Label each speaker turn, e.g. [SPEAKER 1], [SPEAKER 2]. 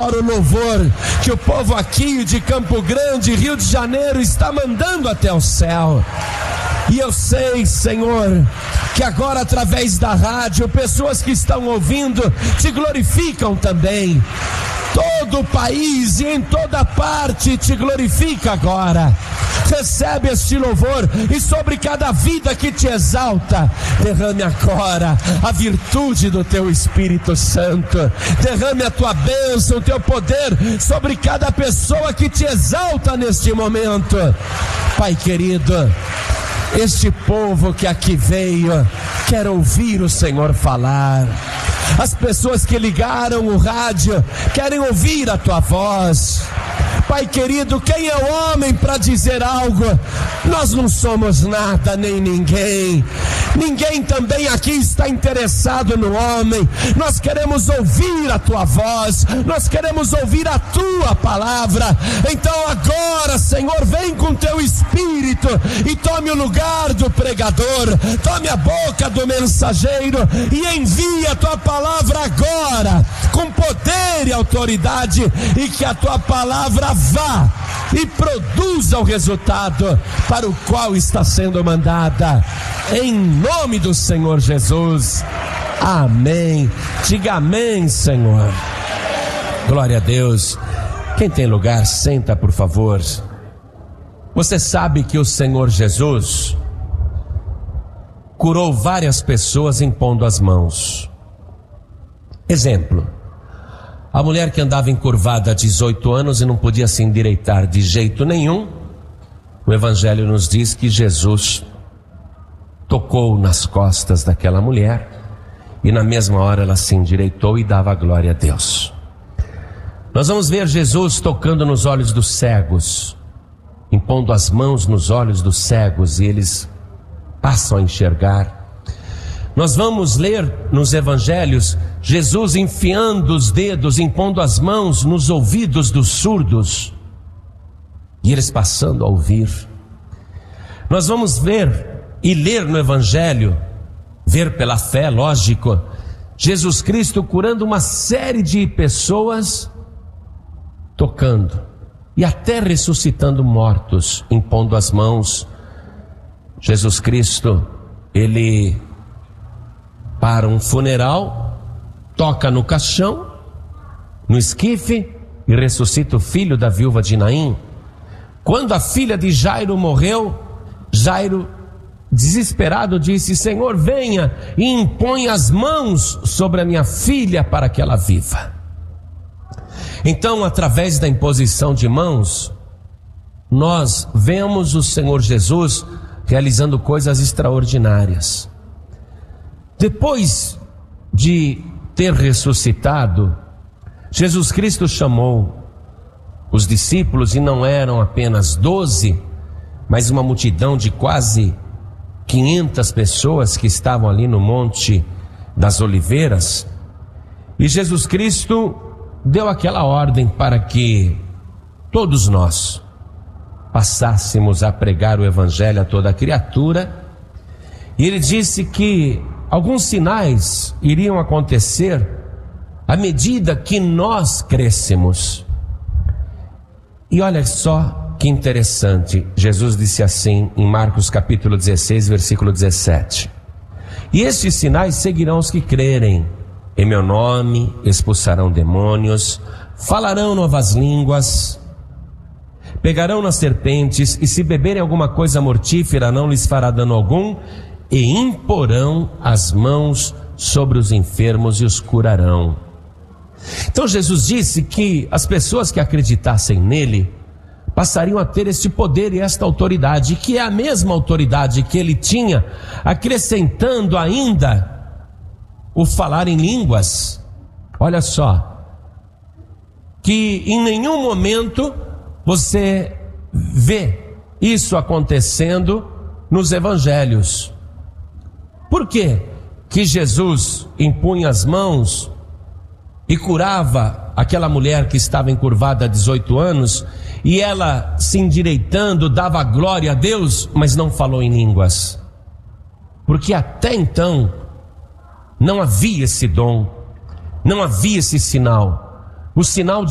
[SPEAKER 1] fora o louvor que o povo aqui de Campo Grande, Rio de Janeiro, está mandando até o céu. E eu sei, Senhor, que agora através da rádio, pessoas que estão ouvindo te glorificam também. Todo o país e em toda parte te glorifica agora. Recebe este louvor e sobre cada vida que te exalta, derrame agora a virtude do teu Espírito Santo. Derrame a tua bênção, o teu poder sobre cada pessoa que te exalta neste momento. Pai querido, este povo que aqui veio quer ouvir o Senhor falar. As pessoas que ligaram o rádio querem ouvir a tua voz. Pai querido, quem é o homem para dizer algo? Nós não somos nada nem ninguém. Ninguém também aqui está interessado no homem. Nós queremos ouvir a tua voz, nós queremos ouvir a tua palavra. Então agora, Senhor, vem com teu Espírito e tome o lugar do pregador, tome a boca do mensageiro e envia a tua palavra agora com poder e autoridade, e que a tua palavra vá e produza o resultado para o qual está sendo mandada, em nome do Senhor Jesus. Amém. Diga amém, Senhor. Glória a Deus. Quem tem lugar, senta, por favor. Você sabe que o Senhor Jesus curou várias pessoas impondo as mãos. Exemplo: a mulher que andava encurvada há 18 anos e não podia se endireitar de jeito nenhum, o Evangelho nos diz que Jesus tocou nas costas daquela mulher e na mesma hora ela se endireitou e dava glória a Deus. Nós vamos ver Jesus tocando nos olhos dos cegos, impondo as mãos nos olhos dos cegos e eles passam a enxergar. Nós vamos ler nos evangelhos Jesus enfiando os dedos, impondo as mãos nos ouvidos dos surdos e eles passando a ouvir. Nós vamos ver e ler no evangelho, ver pela fé, lógico, Jesus Cristo curando uma série de pessoas, tocando e até ressuscitando mortos, impondo as mãos. Jesus Cristo, ele para um funeral, toca no caixão, no esquife e ressuscita o filho da viúva de Naim. Quando a filha de Jairo morreu, Jairo, desesperado, disse: Senhor, venha e impõe as mãos sobre a minha filha para que ela viva. Então, através da imposição de mãos, nós vemos o Senhor Jesus realizando coisas extraordinárias. Depois de ter ressuscitado, Jesus Cristo chamou os discípulos, e não eram apenas 12, mas uma multidão de quase 500 pessoas que estavam ali no Monte das Oliveiras, e Jesus Cristo deu aquela ordem para que todos nós passássemos a pregar o Evangelho a toda criatura, e ele disse que alguns sinais iriam acontecer à medida que nós crescemos. E olha só que interessante, Jesus disse assim em Marcos capítulo 16, versículo 17: e estes sinais seguirão os que crerem, em meu nome expulsarão demônios, falarão novas línguas, pegarão nas serpentes, e se beberem alguma coisa mortífera não lhes fará dano algum, e imporão as mãos sobre os enfermos e os curarão. Então Jesus disse que as pessoas que acreditassem nele passariam a ter este poder e esta autoridade, que é a mesma autoridade que ele tinha, acrescentando ainda o falar em línguas. Olha só, que em nenhum momento você vê isso acontecendo nos evangelhos. Por quê que Jesus impunha as mãos e curava aquela mulher que estava encurvada há 18 anos, e ela, se endireitando, dava glória a Deus, mas não falou em línguas? Porque até então não havia esse dom, não havia esse sinal. O sinal